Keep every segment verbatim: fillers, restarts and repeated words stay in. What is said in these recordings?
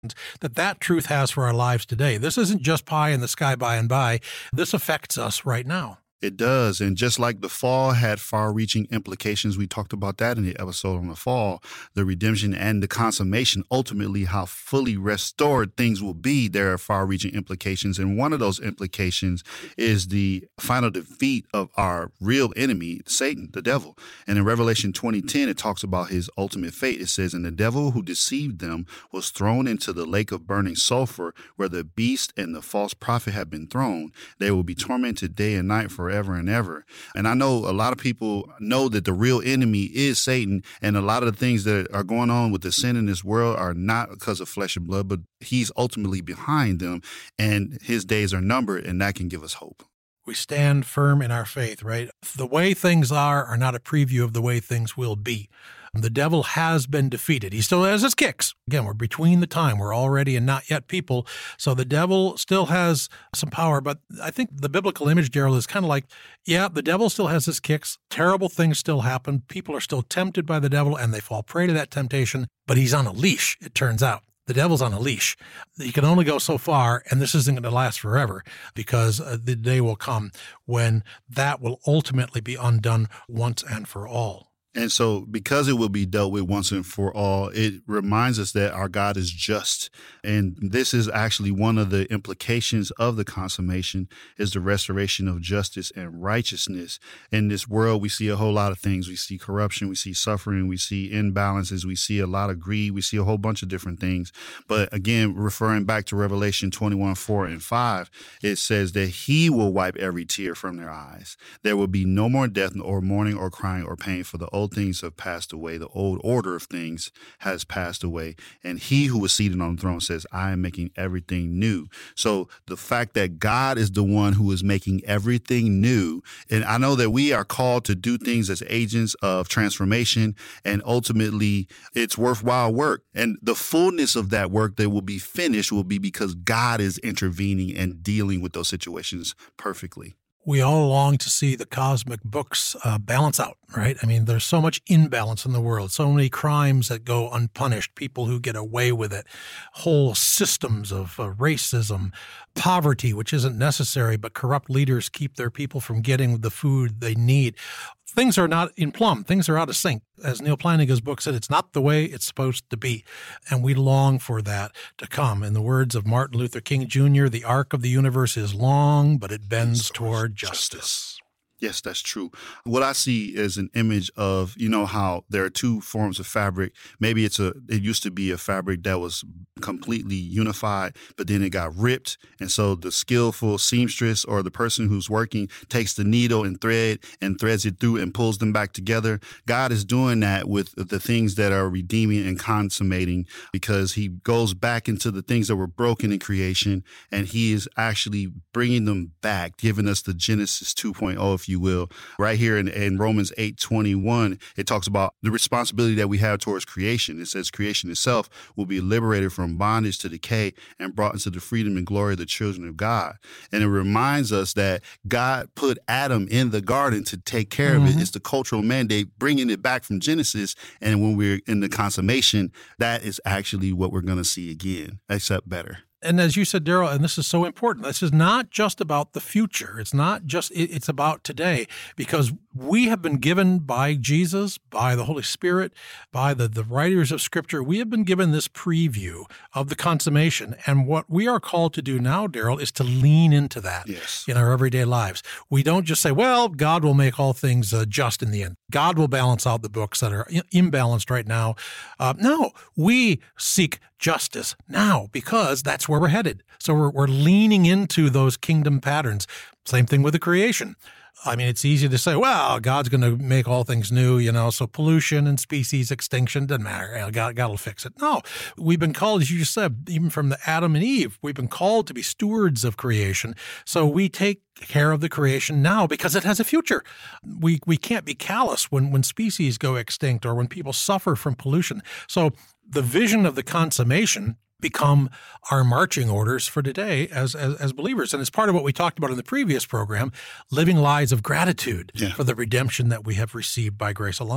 that that truth has for our lives today. This isn't just pie in the sky by and by. This affects us right now. It does. And just like the fall had far-reaching implications, we talked about that in the episode on the fall, the redemption and the consummation, ultimately how fully restored things will be, there are far-reaching implications. And one of those implications is the final defeat of our real enemy, Satan, the devil. And in Revelation twenty ten, it talks about his ultimate fate. It says, "And the devil who deceived them was thrown into the lake of burning sulfur, where the beast and the false prophet have been thrown. They will be tormented day and night forever. Forever and ever." And I know a lot of people know that the real enemy is Satan, and a lot of the things that are going on with the sin in this world are not because of flesh and blood, but he's ultimately behind them, and his days are numbered, and that can give us hope. We stand firm in our faith, right? The way things are are not a preview of the way things will be. The devil has been defeated. He still has his kicks. Again, we're between the time. We're already and not yet people. So the devil still has some power. But I think the biblical image, Daryl, is kind of like, yeah, the devil still has his kicks. Terrible things still happen. People are still tempted by the devil, and they fall prey to that temptation. But he's on a leash, it turns out. The devil's on a leash. He can only go so far, and this isn't going to last forever, because uh, the day will come when that will ultimately be undone once and for all. And so because it will be dealt with once and for all, it reminds us that our God is just. And this is actually one of the implications of the consummation, is the restoration of justice and righteousness. In this world, we see a whole lot of things. We see corruption, we see suffering, we see imbalances, we see a lot of greed, we see a whole bunch of different things. But again, referring back to Revelation twenty-one, four and five, it says that he will wipe every tear from their eyes. There will be no more death or mourning or crying or pain, for the old things have passed away. The old order of things has passed away. And he who was seated on the throne says, I am making everything new. So the fact that God is the one who is making everything new, and I know that we are called to do things as agents of transformation, and ultimately it's worthwhile work. And the fullness of that work that will be finished will be because God is intervening and dealing with those situations perfectly. We all long to see the cosmic books uh, balance out, right? I mean, there's so much imbalance in the world, so many crimes that go unpunished, people who get away with it, whole systems of uh, racism, poverty, which isn't necessary, but corrupt leaders keep their people from getting the food they need. Things are not in plumb. Things are out of sync. As Neil Plantinga's book said, it's not the way it's supposed to be. And we long for that to come. In the words of Martin Luther King Junior, the arc of the universe is long, but it bends toward justice. Yes, that's true. What I see is an image of, you know, how there are two forms of fabric. Maybe it's a, it used to be a fabric that was completely unified, but then it got ripped. And so the skillful seamstress or the person who's working takes the needle and thread and threads it through and pulls them back together. God is doing that with the things that are redeeming and consummating, because he goes back into the things that were broken in creation, and he is actually bringing them back, giving us the Genesis two point oh, if you will. Right here in, in Romans eight twenty-one, it talks about the responsibility that we have towards creation. It says creation itself will be liberated from bondage to decay and brought into the freedom and glory of the children of God. And it reminds us that God put Adam in the garden to take care mm-hmm. of it. It's the cultural mandate, bringing it back from Genesis. And when we're in the consummation, that is actually what we're going to see again, except better. And as you said, Daryl, and this is so important, this is not just about the future. It's not just, it's about today, because we have been given by Jesus, by the Holy Spirit, by the, the writers of Scripture, we have been given this preview of the consummation. And what we are called to do now, Daryl, is to lean into that yes. in our everyday lives. We don't just say, well, God will make all things uh, just in the end. God will balance out the books that are imbalanced right now. Uh, no, we seek justice now, because that's where we're headed. So we're, we're leaning into those kingdom patterns. Same thing with the creation. I mean, it's easy to say, well, God's going to make all things new, you know, so pollution and species extinction doesn't matter. You know, God, God will fix it. No, we've been called, as you just said, even from the Adam and Eve, we've been called to be stewards of creation. So we take care of the creation now because it has a future. We we can't be callous when, when species go extinct or when people suffer from pollution. So the vision of the consummation become our marching orders for today as, as as believers. And it's part of what we talked about in the previous program, living lives of gratitude yeah. for the redemption that we have received by grace alone.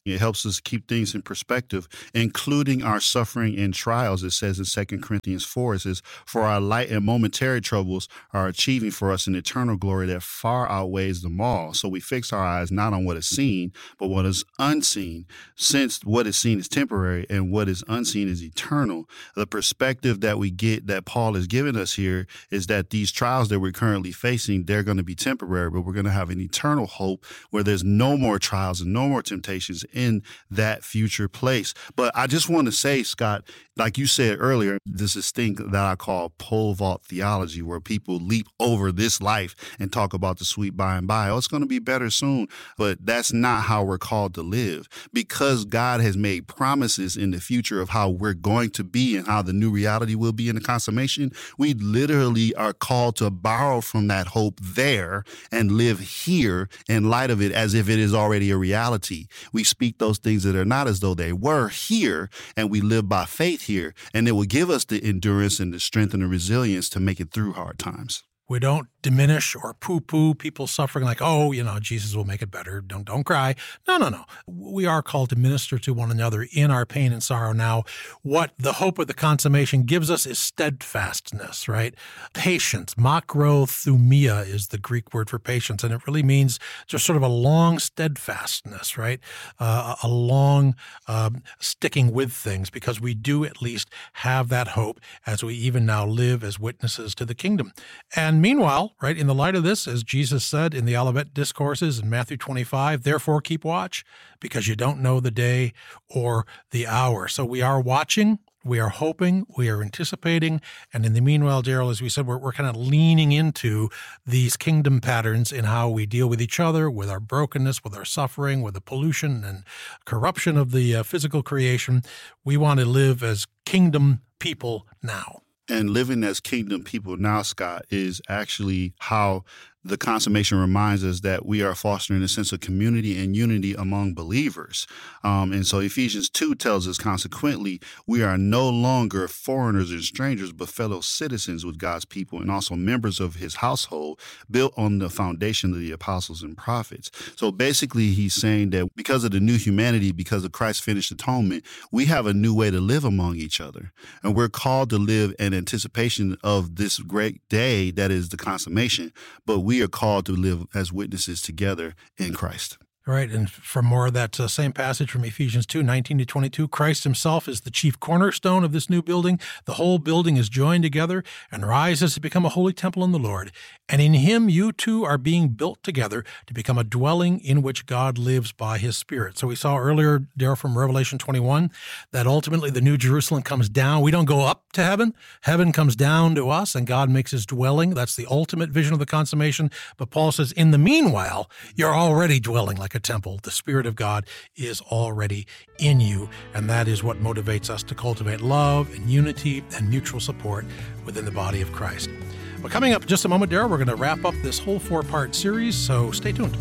It helps us keep things in perspective, including our suffering and trials. It says in Second Corinthians four, it says, for our light and momentary troubles are achieving for us an eternal glory that far outweighs them all. So we fix our eyes not on what is seen, but what is unseen. Since what is seen is temporary and what is unseen is eternal, the perspective that we get that Paul is giving us here is that these trials that we're currently facing, they're going to be temporary, but we're going to have an eternal hope where there's no more trials and no more temptations in that future place. But I just want to say, Scott, like you said earlier, this is thing that I call pole vault theology, where people leap over this life and talk about the sweet by and by. Oh, it's going to be better soon. But that's not how we're called to live, because God has made promises in the future of how we're going to be and how the new reality will be in the consummation. We literally are called to borrow from that hope there and live here in light of it as if it is already a reality. We speak those things that are not as though they were here, and we live by faith here, and it will give us the endurance and the strength and the resilience to make it through hard times. We don't diminish or poo-poo people suffering like, oh, you know, Jesus will make it better. Don't don't cry. No, no, no. We are called to minister to one another in our pain and sorrow now. What the hope of the consummation gives us is steadfastness, right? Patience. Makrothumia is the Greek word for patience, and it really means just sort of a long steadfastness, right? Uh, a long um, sticking with things, because we do at least have that hope as we even now live as witnesses to the kingdom. And meanwhile, right, in the light of this, as Jesus said in the Olivet Discourses in Matthew twenty-five, therefore keep watch, because you don't know the day or the hour. So we are watching, we are hoping, we are anticipating, and in the meanwhile, Daryl, as we said, we're, we're kind of leaning into these kingdom patterns in how we deal with each other, with our brokenness, with our suffering, with the pollution and corruption of the uh, physical creation. We want to live as kingdom people now. And living as kingdom people now, Scott, is actually how the consummation reminds us that we are fostering a sense of community and unity among believers. Um, and so Ephesians two tells us, consequently, we are no longer foreigners and strangers, but fellow citizens with God's people and also members of his household, built on the foundation of the apostles and prophets. So basically, he's saying that because of the new humanity, because of Christ's finished atonement, we have a new way to live among each other. And we're called to live in anticipation of this great day that is the consummation, but we We are called to live as witnesses together in Christ. Right, and for more of that uh, same passage from Ephesians two, nineteen to twenty-two, Christ himself is the chief cornerstone of this new building. The whole building is joined together and rises to become a holy temple in the Lord. And in him you too are being built together to become a dwelling in which God lives by his Spirit. So we saw earlier, Daryl, from Revelation twenty-one, that ultimately the New Jerusalem comes down. We don't go up to heaven. Heaven comes down to us, and God makes his dwelling. That's the ultimate vision of the consummation. But Paul says, in the meanwhile, you're already dwelling like a temple. The Spirit of God is already in you, and that is what motivates us to cultivate love and unity and mutual support within the body of Christ. Well, coming up in just a moment, Daryl, we're going to wrap up this whole four-part series, so stay tuned.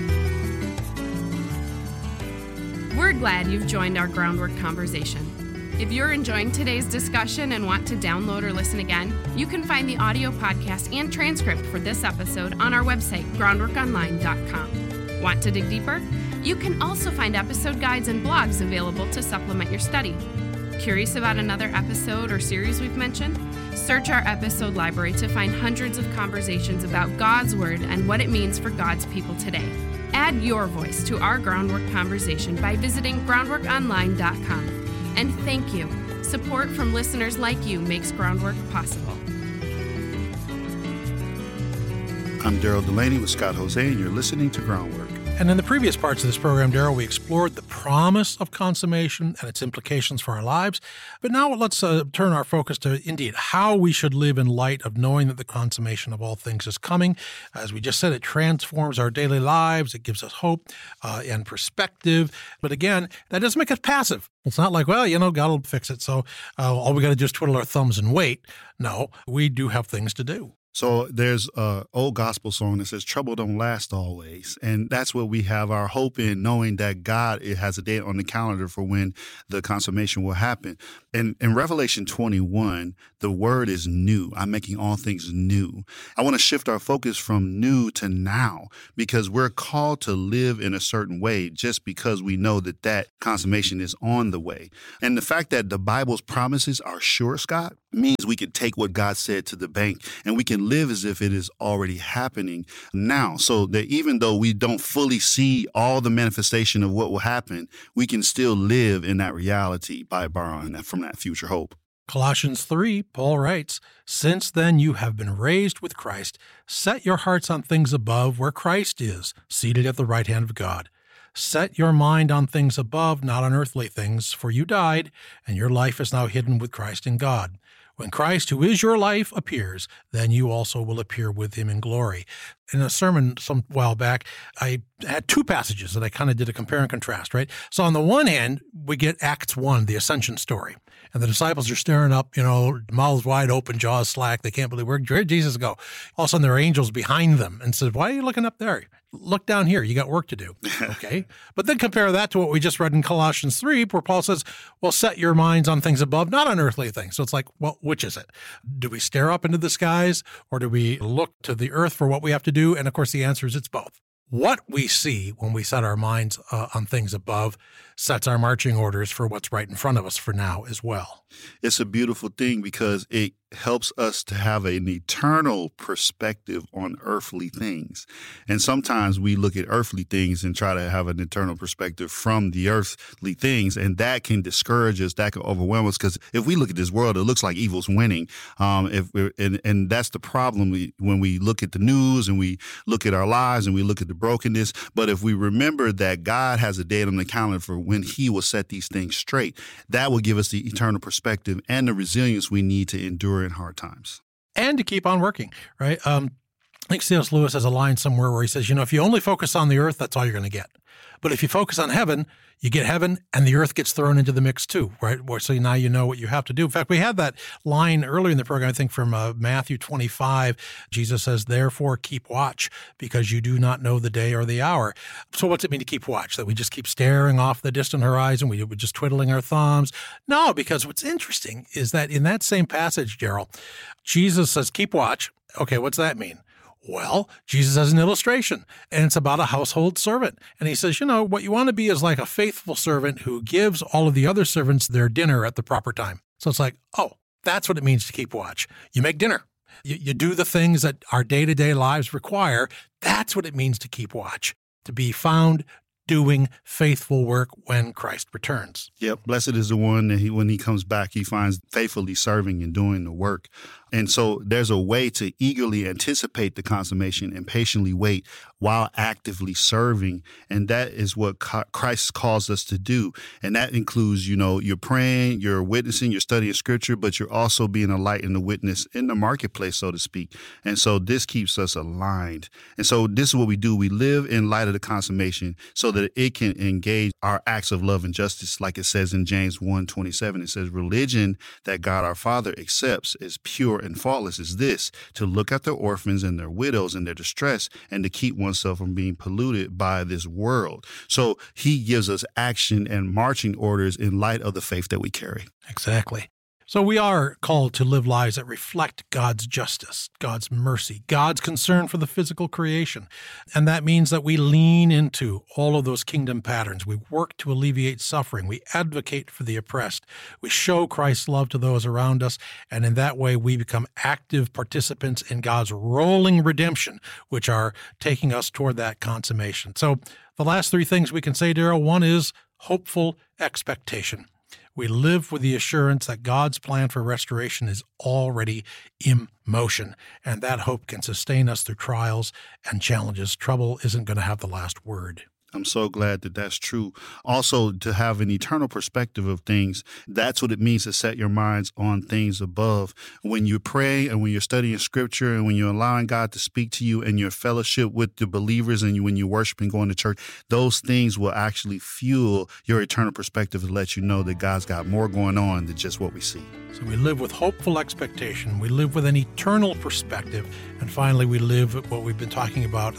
We're glad you've joined our Groundwork conversation. If you're enjoying today's discussion and want to download or listen again, you can find the audio podcast and transcript for this episode on our website, groundwork online dot com. Want to dig deeper? You can also find episode guides and blogs available to supplement your study. Curious about another episode or series we've mentioned? Search our episode library to find hundreds of conversations about God's Word and what it means for God's people today. Add your voice to our Groundwork conversation by visiting groundwork online dot com. And thank you. Support from listeners like you makes Groundwork possible. I'm Daryl Delaney with Scott Jose, and you're listening to Groundwork. And in the previous parts of this program, Daryl, we explored the promise of consummation and its implications for our lives. But now let's uh, turn our focus to, indeed, how we should live in light of knowing that the consummation of all things is coming. As we just said, it transforms our daily lives. It gives us hope uh, and perspective. But again, that doesn't make us passive. It's not like, well, you know, God will fix it, so uh, all we got to do is twiddle our thumbs and wait. No, we do have things to do. So there's an old gospel song that says, trouble don't last always. And that's what we have our hope in, knowing that God it has a date on the calendar for when the consummation will happen. In, in Revelation twenty-one, the word is new. I'm making all things new. I want to shift our focus from new to now, because we're called to live in a certain way just because we know that that consummation is on the way. And the fact that the Bible's promises are sure, Scott, means we can take what God said to the bank and we can live as if it is already happening now. So that even though we don't fully see all the manifestation of what will happen, we can still live in that reality by borrowing that from that future hope. Colossians three, Paul writes, "Since then you have been raised with Christ. Set your hearts on things above where Christ is, seated at the right hand of God. Set your mind on things above, not on earthly things, for you died, and your life is now hidden with Christ in God. When Christ, who is your life, appears, then you also will appear with him in glory." In a sermon some while back, I had two passages that I kind of did a compare and contrast, right? So on the one hand, we get Acts one, the ascension story. And the disciples are staring up, you know, mouths wide open, jaws slack. They can't believe, where did Jesus go? All of a sudden, there are angels behind them and says, "Why are you looking up there? Look down here. You got work to do." Okay. But then compare that to what we just read in Colossians three, where Paul says, "Well, set your minds on things above, not on earthly things." So it's like, well, which is it? Do we stare up into the skies, or do we look to the earth for what we have to do? And of course, the answer is it's both. What we see when we set our minds uh, on things above sets our marching orders for what's right in front of us for now as well. It's a beautiful thing because it helps us to have an eternal perspective on earthly things. And sometimes we look at earthly things and try to have an eternal perspective from the earthly things, and that can discourage us, that can overwhelm us, because if we look at this world, it looks like evil's winning. Um, if we're, and, and that's the problem we, when we look at the news and we look at our lives and we look at the brokenness. But if we remember that God has a date on the calendar for when he will set these things straight, that will give us the eternal perspective and the resilience we need to endure in hard times. And to keep on working, right? Um, I think C S Lewis has a line somewhere where he says, you know, if you only focus on the earth, that's all you're going to get. But if you focus on heaven, you get heaven and the earth gets thrown into the mix too, right? So now you know what you have to do. In fact, we had that line earlier in the program, I think from uh, Matthew twenty-five. Jesus says, "Therefore keep watch, because you do not know the day or the hour." So what's it mean to keep watch? That we just keep staring off the distant horizon? We, we're just twiddling our thumbs? No, because what's interesting is that in that same passage, Gerald, Jesus says, keep watch. Okay, what's that mean? Well, Jesus has an illustration, and it's about a household servant. And he says, you know, what you want to be is like a faithful servant who gives all of the other servants their dinner at the proper time. So it's like, oh, that's what it means to keep watch. You make dinner. You, you do the things that our day-to-day lives require. That's what it means to keep watch, to be found doing faithful work when Christ returns. Yep. Blessed is the one that he, when he comes back, he finds faithfully serving and doing the work. And so there's a way to eagerly anticipate the consummation and patiently wait while actively serving. And that is what Christ calls us to do. And that includes, you know, you're praying, you're witnessing, you're studying scripture, but you're also being a light and a witness in the marketplace, so to speak. And so this keeps us aligned. And so this is what we do. We live in light of the consummation so that it can engage our acts of love and justice. Like it says in James one twenty-seven, it says, "Religion that God our Father accepts is pure and faultless is this, to look at the orphans and their widows in their distress and to keep oneself from being polluted by this world." So he gives us action and marching orders in light of the faith that we carry. Exactly. So we are called to live lives that reflect God's justice, God's mercy, God's concern for the physical creation. And that means that we lean into all of those kingdom patterns. We work to alleviate suffering. We advocate for the oppressed. We show Christ's love to those around us. And in that way, we become active participants in God's rolling redemption, which are taking us toward that consummation. So the last three things we can say, Daryl, one is hopeful expectation. We live with the assurance that God's plan for restoration is already in motion, and that hope can sustain us through trials and challenges. Trouble isn't going to have the last word. I'm so glad that that's true. Also, to have an eternal perspective of things, that's what it means to set your minds on things above. When you pray and when you're studying scripture and when you're allowing God to speak to you and your fellowship with the believers and you, when you worship and going to church, those things will actually fuel your eternal perspective to let you know that God's got more going on than just what we see. So we live with hopeful expectation. We live with an eternal perspective. And finally, we live what we've been talking about,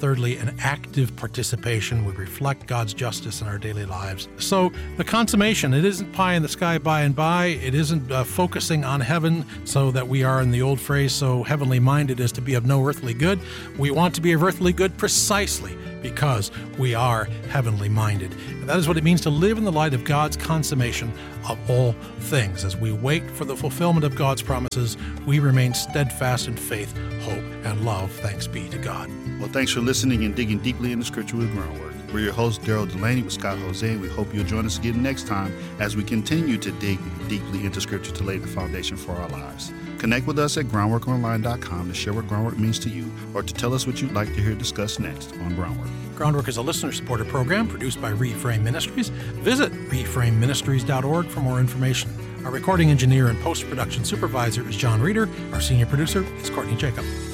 thirdly, an active participation. We reflect God's justice in our daily lives. So the consummation, it isn't pie in the sky by and by. It isn't uh, focusing on heaven so that we are, in the old phrase, so heavenly minded as to be of no earthly good. We want to be of earthly good precisely because we are heavenly minded. And that is what it means to live in the light of God's consummation of all things. As we wait for the fulfillment of God's promises, we remain steadfast in faith, hope, and love. Thanks be to God. Well, thanks for listening and digging deeply into Scripture with Groundwork. We're your host, Daryl Delaney with Scott Jose, and we hope you'll join us again next time as we continue to dig deeply into Scripture to lay the foundation for our lives. Connect with us at groundwork online dot com to share what Groundwork means to you or to tell us what you'd like to hear discussed next on Groundwork. Groundwork is a listener-supported program produced by Reframe Ministries. Visit reframe ministries dot org for more information. Our recording engineer and post-production supervisor is John Reeder. Our senior producer is Courtney Jacob.